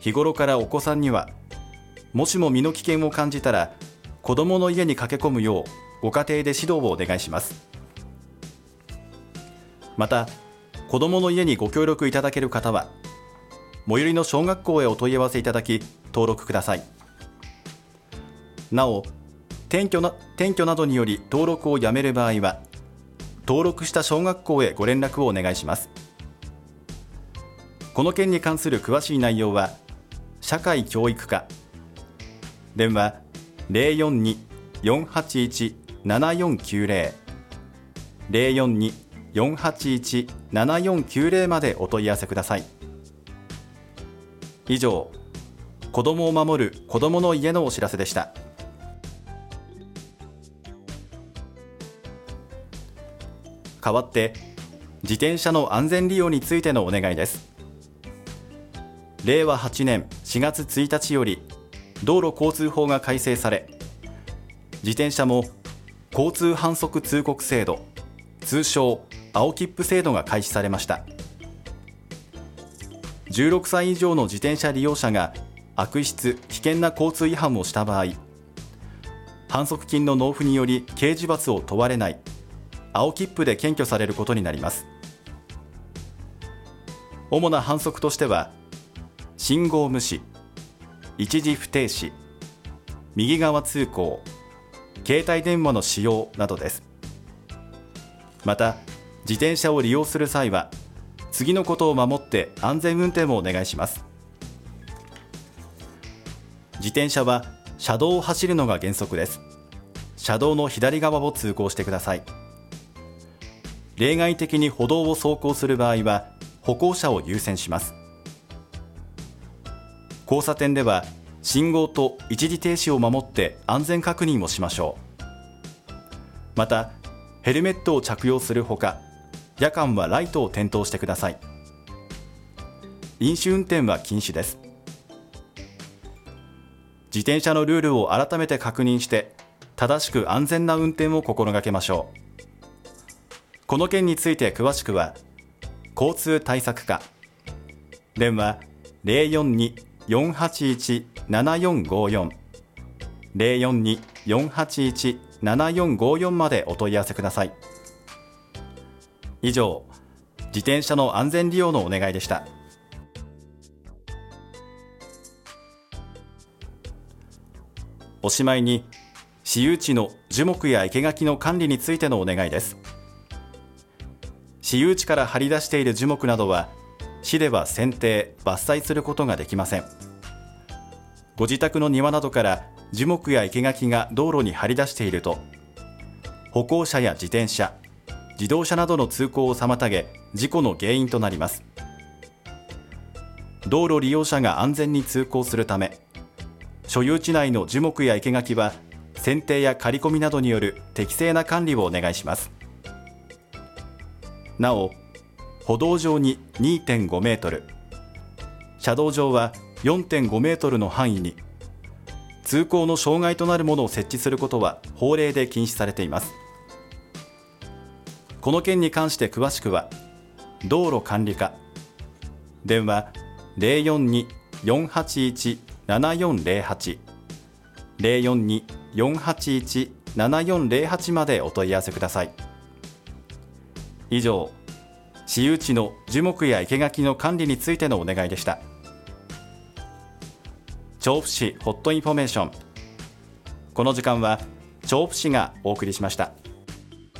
日頃からお子さんには、もしも身の危険を感じたら子どもの家に駆け込むようご家庭で指導をお願いします。また、子どもの家にご協力いただける方は最寄りの小学校へお問い合わせいただき登録ください。なお、転居などにより登録をやめる場合は登録した小学校へご連絡をお願いします。この件に関する詳しい内容は社会教育課、電話 042-481-7490 042-481-7490 までお問い合わせください。以上、子どもを守る子どもの家のお知らせでした。代わって自転車の安全利用についてのお願いです。令和8年4月1日より道路交通法が改正され、自転車も交通反則通告制度、通称青切符制度が開始されました。16歳以上の自転車利用者が悪質・危険な交通違反をした場合、反則金の納付により刑事罰を問われない青切符で検挙されることになります。主な反則としては、信号無視、一時不停止、右側通行、携帯電話の使用などです。また、自転車を利用する際は次のことを守って安全運転をお願いします。自転車は車道を走るのが原則です。車道の左側を通行してください。例外的に歩道を走行する場合は歩行者を優先します。交差点では信号と一時停止を守って安全確認をしましょう。また、ヘルメットを着用するほか、夜間はライトを点灯してください。飲酒運転は禁止です。自転車のルールを改めて確認して正しく安全な運転を心がけましょう。この件について詳しくは交通対策課、電話 042-481-7454 042-481-7454 までお問い合わせください。以上、自転車の安全利用のお願いでした。おしまいに、私有地の樹木や生垣の管理についてのお願いです。私有地から張り出している樹木などは、市では剪定・伐採することができません。ご自宅の庭などから樹木や生垣が道路に張り出していると、歩行者や自転車、自動車などの通行を妨げ、事故の原因となります。道路利用者が安全に通行するため、所有地内の樹木や生垣は剪定や刈り込みなどによる適正な管理をお願いします。なお、歩道上に 2.5 メートル、車道上は 4.5 メートルの範囲に通行の障害となるものを設置することは法令で禁止されています。この件に関して詳しくは道路管理課、電話 042-481-7408 042-481-7408 までお問い合わせください。以上、私有地の樹木や生垣の管理についてのお願いでした。調布市ホットインフォメーション。この時間は調布市がお送りしました。